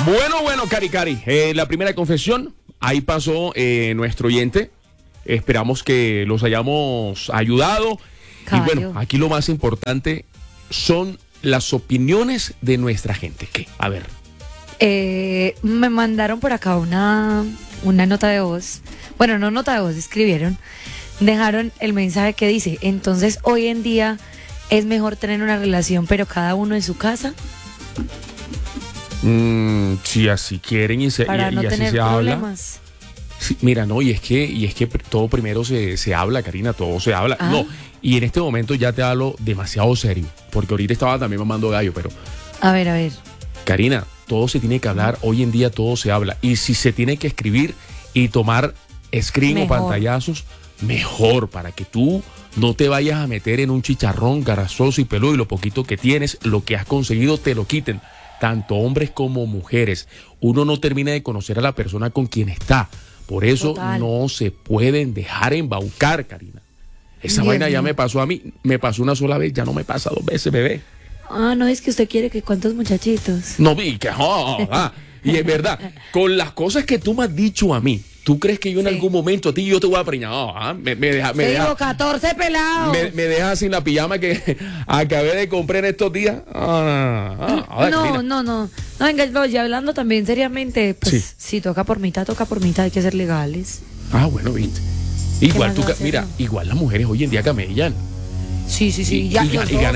Bueno, Cari. La primera confesión, ahí pasó nuestro oyente. Esperamos que los hayamos ayudado. Caballo. Y bueno, aquí lo más importante son las opiniones de nuestra gente. ¿Qué? A ver. Me mandaron por acá una nota de voz. Bueno, no nota de voz, escribieron. Dejaron el mensaje que dice: entonces hoy en día es mejor tener una relación pero cada uno en su casa. Si así quieren y Para no así tener se habla. problemas. Sí, mira, no, y es que todo primero se habla, Karina, todo se habla. Ah. No, y en este momento ya te hablo demasiado serio, porque ahorita estaba también mamando gallo, pero A ver. Karina, todo se tiene que hablar, hoy en día todo se habla. Y si se tiene que escribir y tomar screen Mejor. o pantallazos, mejor, para que tú no te vayas a meter en un chicharrón grasoso y peludo y lo poquito que tienes, lo que has conseguido, te lo quiten. Tanto hombres como mujeres. Uno no termina de conocer a la persona con quien está. Por eso Total. no se pueden dejar embaucar, Karina. Esa Dios vaina ya mío. me pasó a mí, me pasó una sola vez, ya no me pasa 2 veces, bebé. No, es que usted quiere que cuántos muchachitos. No vi que y es verdad, con las cosas que tú me has dicho a mí, ¿tú crees que yo en Sí. algún momento a ti yo te voy a preñar? Me Digo, 14 pelados. me dejas sin la pijama que acabé de comprar en estos días. Karina. No, venga, no, ya hablando también seriamente, pues Sí. si toca por mitad, hay que ser legales. Bueno, viste. Igual más se va a hacer, mira, no? igual las mujeres hoy en día camellan. Sí, Y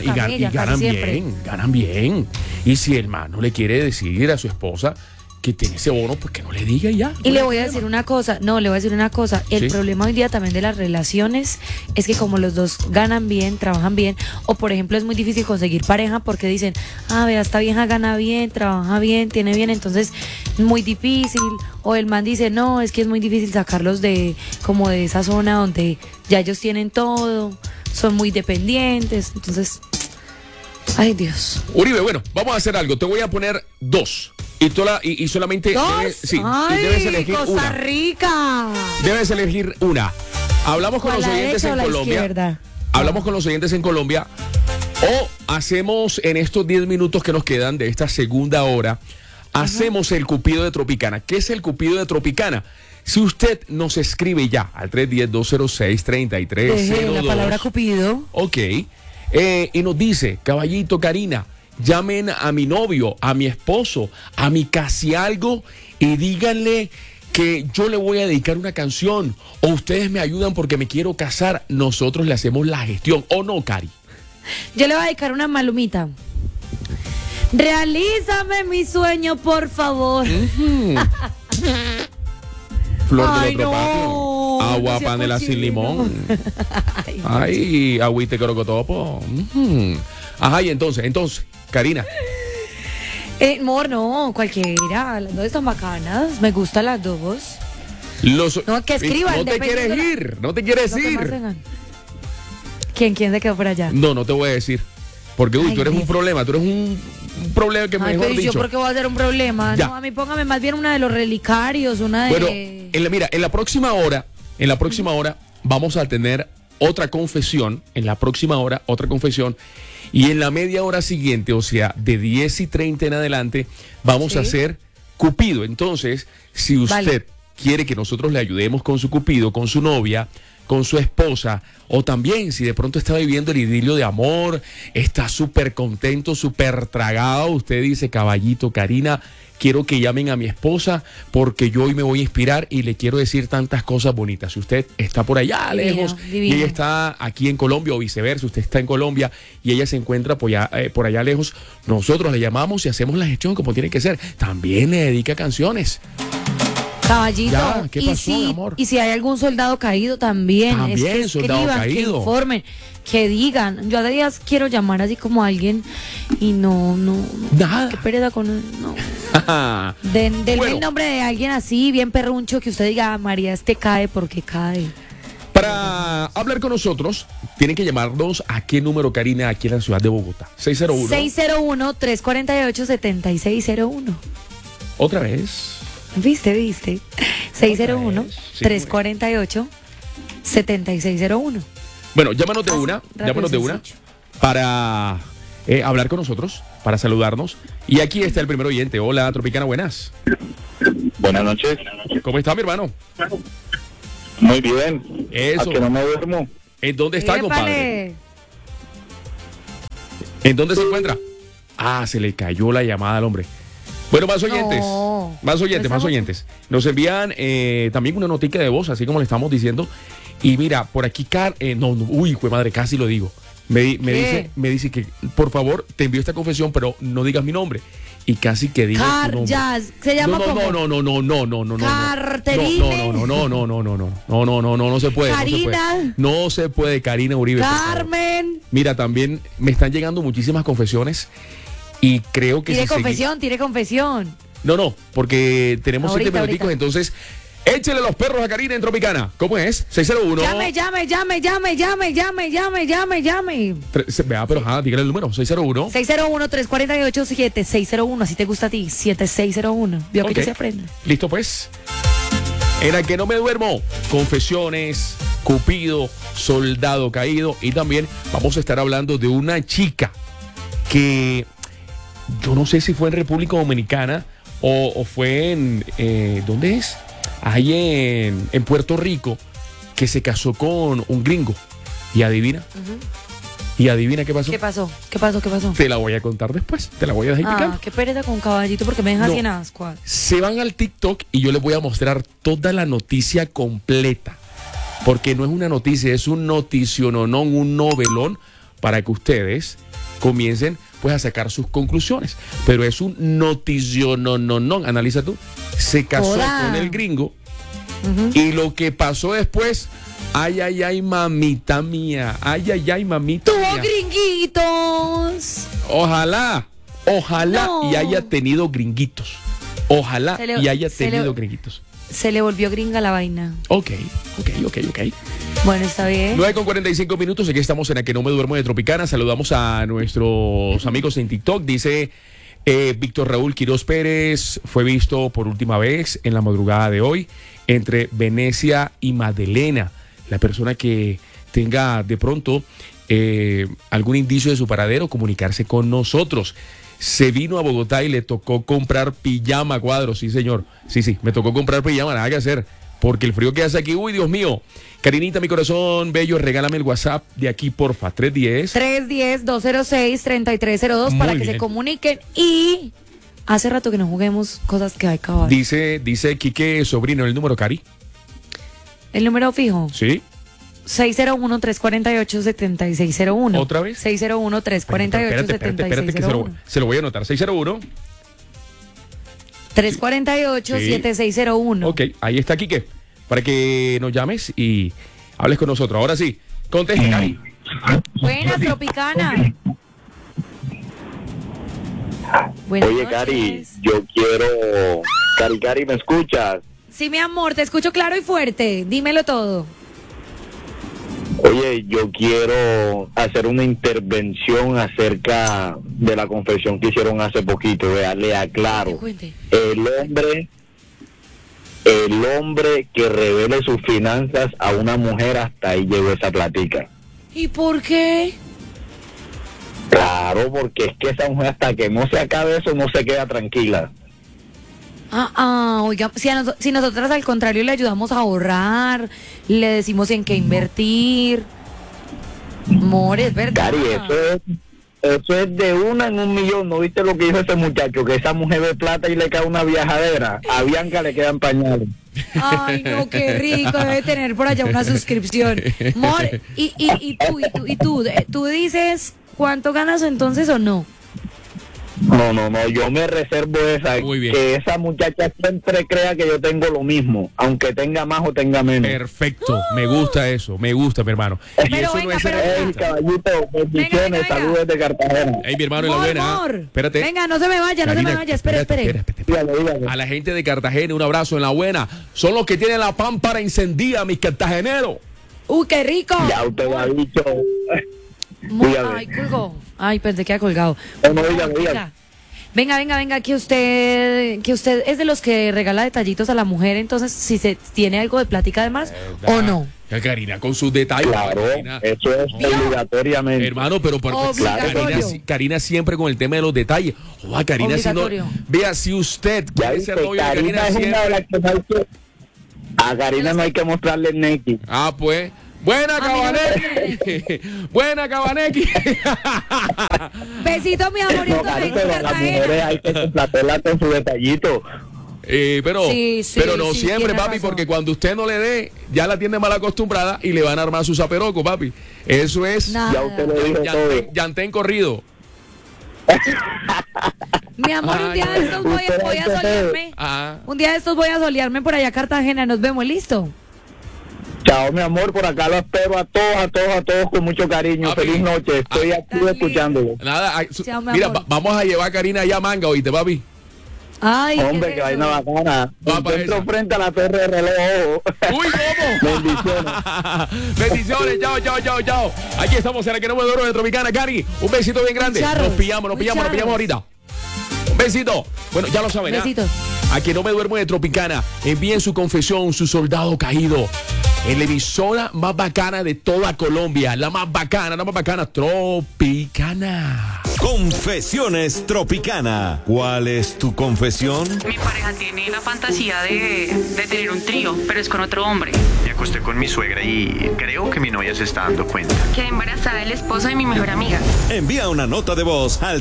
ganan bien. Y si el man no le quiere decir a su esposa que tiene ese bono, pues que no le diga y ya. Y le voy a decir una cosa, el Sí. problema hoy día también de las relaciones es que como los dos ganan bien, trabajan bien, o por ejemplo es muy difícil conseguir pareja porque dicen, vea, esta vieja gana bien, trabaja bien, tiene bien, entonces muy difícil, o el man dice, no, es que es muy difícil sacarlos de como de esa zona donde ya ellos tienen todo, son muy dependientes, entonces, ay Dios. Uribe, bueno, vamos a hacer algo. Te voy a poner 2. Y solamente ¡Ay, debes elegir Costa una. Rica! Debes elegir una. Hablamos con ¿O a los la oyentes derecha o en a la Colombia. izquierda? Hablamos con los oyentes en Colombia. O hacemos en estos 10 minutos que nos quedan de esta segunda hora, hacemos el Cupido de Tropicana. ¿Qué es el Cupido de Tropicana? Si usted nos escribe ya al 310-206-3302. Deje la palabra Cupido. Ok. Y nos dice, caballito, Karina, llamen a mi novio, a mi esposo, a mi casi algo y díganle que yo le voy a dedicar una canción o ustedes me ayudan porque me quiero casar, nosotros le hacemos la gestión. ¿O no, Cari? Yo le voy a dedicar una malumita. Realízame mi sueño, por favor. Flor Ay, del otro no. patio. Agua No sea panela sin cochino. limón. Ay, Ay, agüite crocotopo. Ajá, y entonces, Karina. amor, no, cualquiera. Las dos están bacanas. Me gustan las dos. No, que escriban, No te dependiendo quieres de la- ir, no te quieres Lo que más ir. tengan. ¿Quién se quedó por allá? No te voy a decir. Porque Ay, tú eres un Dios. problema, tú eres un problema que Ay, mejor pero ¿y yo dicho. por qué voy a hacer un problema? Ya. No, a mí póngame más bien una de los relicarios, una de... Bueno, mira, en la próxima hora vamos a tener otra confesión, y en la media hora siguiente, o sea, de 10:30 en adelante, vamos a Sí. hacer Cupido. Entonces, si usted Vale. quiere que nosotros le ayudemos con su Cupido, con su novia, con su esposa, o también si de pronto está viviendo el idilio de amor, está súper contento, súper tragado, usted dice, caballito, Karina, quiero que llamen a mi esposa porque yo hoy me voy a inspirar y le quiero decir tantas cosas bonitas. Si usted está por allá Divino, lejos divino. y ella está aquí en Colombia o viceversa, usted está en Colombia y ella se encuentra por allá lejos, nosotros le llamamos y hacemos la gestión como tiene que ser. También le dedica canciones. Caballito, Ya, ¿qué pasó, mi amor? y si hay algún soldado caído también, También, es que soldado escriban, caído. que informen, que digan. Yo a días quiero llamar así como a alguien y no. Nada. Qué pereza con no. Denme Bueno. el nombre de alguien así, bien perruncho, que usted diga, María, este cae porque cae. Para hablar con nosotros, tienen que llamarnos a qué número, Karina, aquí en la ciudad de Bogotá. 601. 601-348-7601. Otra vez. ¿Viste? 601-348-7601. Bueno, llámanos de Así, una, rápido y sencillo. para hablar con nosotros, para saludarnos. Y aquí está el primer oyente. Hola, Tropicana, buenas. Buenas noches. ¿Cómo está, mi hermano? Muy bien. Eso. ¿A que no me duermo? ¿En dónde está, Épale. compadre? ¿En dónde se encuentra? Ah, se le cayó la llamada al hombre. Bueno, más oyentes. No. Más oyentes, No más estamos- oyentes. Nos envían también una notica de voz, así como le estamos diciendo. Y mira, por aquí, uy, jue madre, casi lo digo. ¿Qué? Me dice que, por favor, te envío esta confesión, pero no digas mi nombre. Y casi que diga tu nombre. Jazz, se llama como No. Carterine. No se puede. Karina. No se puede, Karina Uribe. por favor. Carmen. Mira, también me están llegando muchísimas confesiones y creo que Tire si segui- confesión, tire confesión. No, porque tenemos Ahorita, 7 minuticos, ahorita. entonces échele los perros a Karina en Tropicana. ¿Cómo es? 601. Llame. Vea, pero dígale el número, 601. 601-348-7601, así te gusta a ti, 7601. Vio Ok. que se aprende. Listo, pues. En el que no me duermo, confesiones, Cupido, soldado caído. Y también vamos a estar hablando de una chica que yo no sé si fue en República Dominicana o fue en, ¿dónde es? Ahí en Puerto Rico, que se casó con un gringo. Y adivina. Y adivina qué pasó. ¿Qué pasó? ¿Qué pasó? Te la voy a contar después. Te la voy a dejar picando. Ah, qué pereza con caballito porque me deja No. así en ascuas. Se van al TikTok y yo les voy a mostrar toda la noticia completa. Porque no es una noticia, es un noticiononón, un novelón para que ustedes comiencen pues a sacar sus conclusiones. Pero es un noticiononón. Analiza tú. Se casó Joda. con el gringo y lo que pasó después, ay, mamita mía. Ay, mamita ¡Tuvo mía. gringuitos! Ojalá No. y haya tenido gringuitos. Ojalá Se le- y haya se le- tenido gringuitos. Se le volvió gringa la vaina. Ok. Bueno, está bien. 9:45 minutos, aquí estamos en A Que No Me Duermo de Tropicana. Saludamos a nuestros amigos en TikTok. Dice Víctor Raúl Quiroz Pérez, fue visto por última vez en la madrugada de hoy entre Venecia y Madelena. La persona que tenga de pronto algún indicio de su paradero, comunicarse con nosotros. Se vino a Bogotá y le tocó comprar pijama, Cuadros. Sí, señor. Sí, me tocó comprar pijama, nada que hacer. Porque el frío que hace aquí, uy, Dios mío. Karinita, mi corazón bello, regálame el WhatsApp de aquí, porfa. 310-206-3302 para Muy que se bien. comuniquen. Y hace rato que no juguemos cosas que hay caballo. Dice Quique Sobrino, el número, Cari. El número fijo. ¿Sí? 601-348-7601. ¿Otra vez? 601-348-7601. Que se lo voy a anotar. 601. 348-7601. Ok, ahí está Quique. Para que nos llames y hables con nosotros. Ahora sí, conteste, Cari. Buenas, Tropicana. Buenas Oye, Cari, noches. yo quiero... Cari, ¿me escuchas? Sí, mi amor, te escucho claro y fuerte. Dímelo todo. Oye, yo quiero hacer una intervención acerca de la confesión que hicieron hace poquito. Vea, le aclaro. Cuente. El hombre que revele sus finanzas a una mujer, hasta ahí llegó esa plática. ¿Y por qué? Claro, porque es que esa mujer, hasta que no se acabe eso, no se queda tranquila. Oiga, si nosotras al contrario le ayudamos a ahorrar, le decimos en qué invertir. Amor, es verdad. Cari, eso es de una en un millón. ¿No viste lo que dijo ese muchacho? Que esa mujer ve plata y le cae una viajadera. A Bianca le quedan pañales. Ay, no, qué rico, debe tener por allá una suscripción. Amor, y tú dices cuánto ganas entonces o no. No, yo me reservo esa. Muy bien. Que esa muchacha siempre crea que yo tengo lo mismo, aunque tenga más o tenga menos. Perfecto, me gusta eso, me gusta, mi hermano. Y Pero eso venga, no es pero ser Ey, egoísta. caballito, bendiciones, venga. saludos de Cartagena. Ey, mi hermano, en la Amor, buena. amor. Espérate. Venga, no se me vaya, Karina, espere. Dígale. A la gente de Cartagena, un abrazo en la buena. Son los que tienen la pámpara encendida, mis cartageneros. Uy, qué rico. Ya usted ha dicho. dígame. Ay, colgó. Ay, pensé que ha colgado. No, dígame. Venga, que usted es de los que regala detallitos a la mujer, entonces si se tiene algo de plática además o no. Karina con sus detalles. Claro, Karina. eso es obligatoriamente. Hermano, pero Obligatorio. Karina siempre con el tema de los detalles. Joder, Karina haciendo. Obligatorio. Vea, si usted Ya quiere viste, ser novio de Karina es una de siempre. las que no hay que... A Karina no hay que mostrarle el Neki. Ah, pues. Buena, A mí no me Cabanequi. Buena, Cabanequi. Besito, mi amor, y No, otra Cari, vez en pero a las mujeres Cartagena. hay que complacerlas con su detallito. Pero, Sí, sí, pero no sí, siempre, tiene papi, razón. porque cuando usted no le dé, ya la tiene mal acostumbrada y le van a armar su zaperoco, papi. Eso es Nada. Ya usted lo dijo todo. llantén corrido. Mi amor, un día de estos voy Usted a hay que solearme. Ah. Un día de estos voy a solearme por allá a Cartagena. Nos vemos, ¿listo? Chao, mi amor, por acá lo espero a todos con mucho cariño. Papi. Feliz noche, estoy aquí Tan escuchándolo. Nada, Chao, mi mira, amor. vamos a llevar a Karina allá a Manga, ¿oíste, papi? Ay, Hombre, ¿qué que es vaina eso? bacana. Va Me para encuentro esa. frente a la torre de reloj. ¡Uy, cómo! Bendiciones. Bendiciones, chao, chao, chao, chao. Aquí estamos en la que no me duermo de Tropicana, Cari. Un besito bien grande. charros, Nos pillamos muy charros. ahorita. Un besito. Bueno, ya lo saben, ¿ah? Besitos. A que no me duermo de Tropicana, envíen su confesión, su soldado caído. En la emisora más bacana de toda Colombia. La más bacana, Tropicana. Confesiones Tropicana. ¿Cuál es tu confesión? Mi pareja tiene la fantasía de tener un trío, pero es con otro hombre. Me acosté con mi suegra y creo que mi novia se está dando cuenta. Quedé embarazada del esposo de mi mejor amiga. Envía una nota de voz al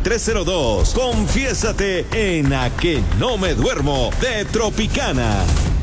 310-206-3302. Confiésate en A que no me duermo de Tropicana.